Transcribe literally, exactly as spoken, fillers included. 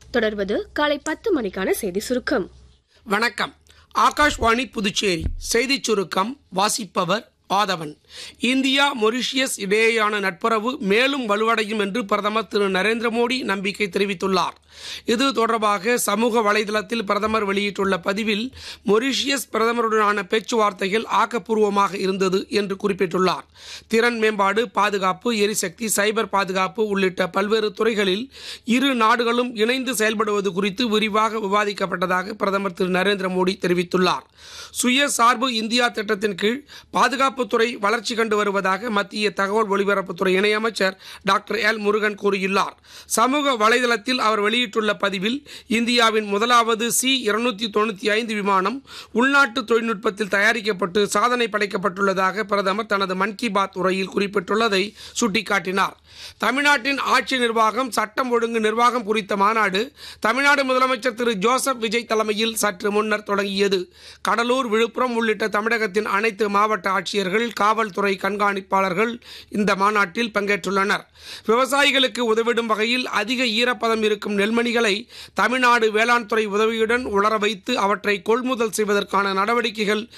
தொடர்வது காலை பத்து மணிக்கான செய்தி சுருக்கம். வணக்கம். ஆகாஷ்வாணி புதுச்சேரி செய்திச் சுருக்கம் வாசிப்பவர் ஆதவன். இந்தியா மொரிஷியஸ் இடையேயான நட்புறவு மேலும் வலுவடையும் என்று பிரதமர் திரு நரேந்திர மோடி நம்பிக்கை தெரிவித்துள்ளார். இது தொடர்பாக சமூக வலைதளத்தில் பிரதமர் வெளியிட்டுள்ள பதிவில், மொரிஷியஸ் பிரதமருடனான பேச்சுவார்த்தைகள் ஆக்கப்பூர்வமாக இருந்தது என்று குறிப்பிட்டுள்ளார். திறன் மேம்பாடு, பாதுகாப்பு, எரிசக்தி, சைபர் பாதுகாப்பு உள்ளிட்ட பல்வேறு துறைகளில் இரு நாடுகளும் இணைந்து செயல்படுவது குறித்து விரிவாக விவாதிக்கப்பட்டதாக பிரதமர் திரு நரேந்திர மோடி தெரிவித்துள்ளார். சுயசார்பு இந்தியா திட்டத்தின் கீழ் பாதுகாப்புத்துறை வளர்ச்சி கண்டு வருவதாக மத்திய தகவல் ஒலிபரப்புத்துறை இணையமைச்சர் டாக்டர் எல் முருகன் கூறியுள்ளார். சமூக வலைதளத்தில் அவர் வெளியிட்டுள்ள பதிவில், இந்தியாவின் முதலாவது சி இருநூத்தி தொண்ணூத்தி ஐந்து விமானம் உள்நாட்டு தொழில்நுட்பத்தில் தயாரிக்கப்பட்டு சாதனை படைக்கப்பட்டுள்ளதாக பிரதமர் தனது மன் கி பாத் உரையில் குறிப்பிட்டுள்ளதை சுட்டிக்காட்டினார். தமிழ்நாட்டின் ஆட்சி நிர்வாகம், சட்டம் ஒழுங்கு நிர்வாகம் குறித்த மாநாடு தமிழ்நாடு முதலமைச்சர் திரு ஜோசப் விஜய் தலைமையில் சற்று முன்னர் தொடங்கியது. கடலூர், விழுப்புரம் உள்ளிட்ட தமிழகத்தின் அனைத்து மாவட்ட ஆட்சியர்கள், காவல்துறை கண்காணிப்பாளர்கள் இந்த மாநாட்டில் பங்கேற்றுள்ளனர். விவசாயிகளுக்கு உதவிடும் வகையில் அதிக ஈரப்பதம் இருக்கும் நெல்மணிகளை தமிழ்நாடு வேளாண் துறை உதவியுடன் உலர வைத்து அவற்றை கொள்முதல் செய்வதற்கான நடவடிக்கைகள்